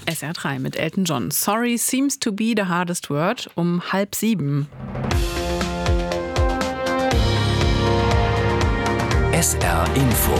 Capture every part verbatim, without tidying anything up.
S R drei mit Elton John. Sorry seems to be the hardest word um halb sieben. S R Info.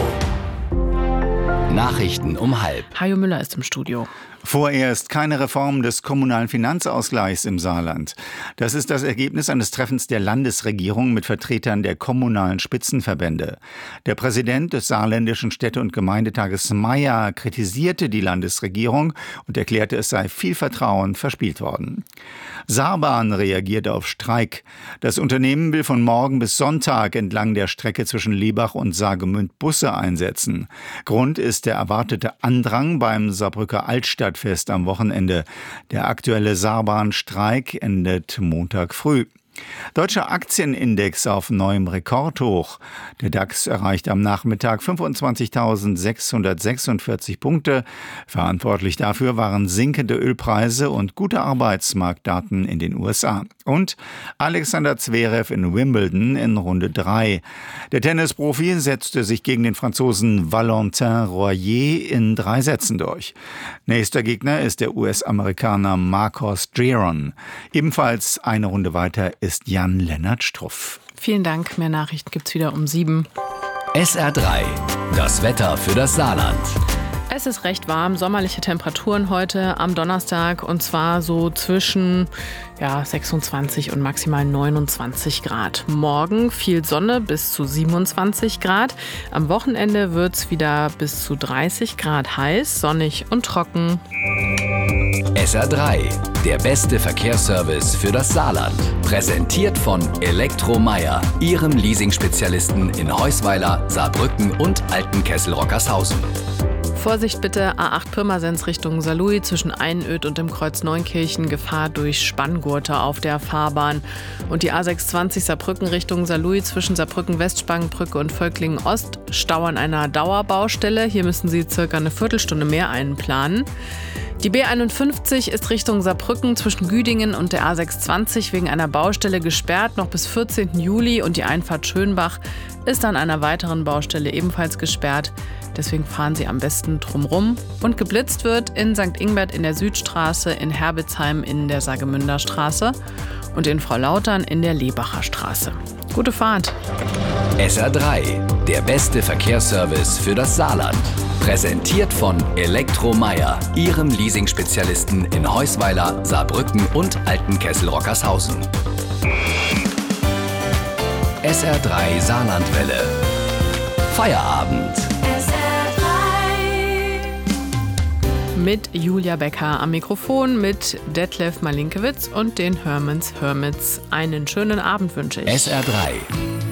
Nachrichten um halb. Hajo Müller ist im Studio. Vorerst keine Reform des kommunalen Finanzausgleichs im Saarland. Das ist das Ergebnis eines Treffens der Landesregierung mit Vertretern der kommunalen Spitzenverbände. Der Präsident des saarländischen Städte- und Gemeindetages Meier kritisierte die Landesregierung und erklärte, es sei viel Vertrauen verspielt worden. Saarbahn reagierte auf Streik. Das Unternehmen will von morgen bis Sonntag entlang der Strecke zwischen Lebach und Saargemünd Busse einsetzen. Grund ist der erwartete Andrang beim Saarbrücker Altstadtfest am Wochenende. Der aktuelle Saarbahn-Streik endet Montag früh. Deutscher Aktienindex auf neuem Rekordhoch. Der DAX erreicht am Nachmittag fünfundzwanzigtausendsechshundertsechsundvierzig Punkte. Verantwortlich dafür waren sinkende Ölpreise und gute Arbeitsmarktdaten in den U S A. Und Alexander Zverev in Wimbledon in Runde drei. Der Tennisprofi setzte sich gegen den Franzosen Valentin Royer in drei Sätzen durch. Nächster Gegner ist der U S-Amerikaner Marcos Giron. Ebenfalls eine Runde weiter ist Jan-Lennart Struff. Vielen Dank. Mehr Nachrichten gibt's wieder um sieben. S R drei. Das Wetter für das Saarland. Es ist recht warm, sommerliche Temperaturen heute am Donnerstag und zwar so zwischen ja, sechsundzwanzig und maximal neunundzwanzig Grad. Morgen viel Sonne bis zu siebenundzwanzig Grad. Am Wochenende wird es wieder bis zu dreißig Grad heiß, sonnig und trocken. S R drei, der beste Verkehrsservice für das Saarland. Präsentiert von Elektromeier, Ihrem Leasing-Spezialisten in Heusweiler, Saarbrücken und Altenkessel-Rockershausen. Vorsicht bitte, A acht Pirmasens Richtung Saarlouis zwischen Einöd und dem Kreuz Neunkirchen, Gefahr durch Spanngurte auf der Fahrbahn. Und die A sechshundertzwanzig Saarbrücken Richtung Saarlouis zwischen Saarbrücken West, Spangenbrücke und Völklingen Ost, Stau an einer Dauerbaustelle. Hier müssen Sie circa eine Viertelstunde mehr einplanen. Die B einundfünfzig ist Richtung Saarbrücken zwischen Güdingen und der A sechshundertzwanzig wegen einer Baustelle gesperrt, noch bis vierzehnten Juli. Und die Einfahrt Schönbach ist an einer weiteren Baustelle ebenfalls gesperrt. Deswegen fahren Sie am besten drumrum. Und geblitzt wird in Sankt Ingbert in der Südstraße, in Herbitzheim in der Saargemünder Straße und in Frau-Lautern in der Lebacher Straße. Gute Fahrt! S R drei, der beste Verkehrsservice für das Saarland. Präsentiert von Elektromeier, Ihrem Leasing-Spezialisten in Heusweiler, Saarbrücken und Altenkessel-Rockershausen. S R drei Saarlandwelle. Feierabend. Mit Julia Becker am Mikrofon, mit Detlef Malinkewitz und den Hermans Hermits. Einen schönen Abend wünsche ich. S R drei.